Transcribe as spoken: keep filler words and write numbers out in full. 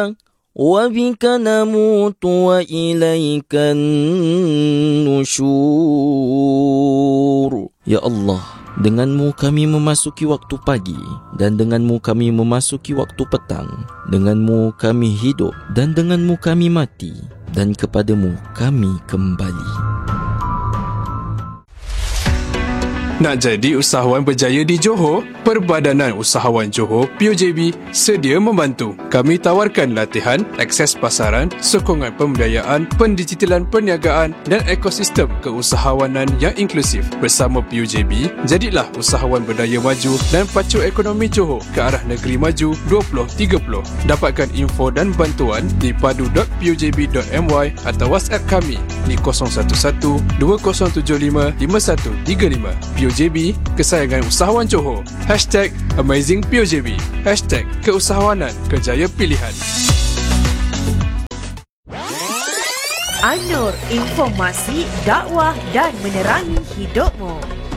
وبك نموت وإليك النشور. Ya Allah, denganmu kami memasuki waktu pagi, dan denganmu kami memasuki waktu petang. Denganmu kami hidup, dan denganmu kami mati, dan kepadamu kami kembali. Nak jadi usahawan berjaya di Johor? Perbadanan Usahawan Johor P U J B sedia membantu. Kami tawarkan latihan, akses pasaran, sokongan pemberdayaan, pendigitalan perniagaan dan ekosistem keusahawanan yang inklusif. Bersama P U J B, jadilah usahawan berdaya maju dan pacu ekonomi Johor ke arah negeri maju dua ribu tiga puluh. Dapatkan info dan bantuan di padu dot p u j b dot m y atau WhatsApp kami di kosong satu satu dua kosong tujuh lima lima satu tiga lima. P U J B, kesayangan usahawan Johor. Hashtag Amazing P U J B. Hashtag keusahawanan kerjaya pilihan. An-Nur, informasi, dakwah dan menerangi hidupmu.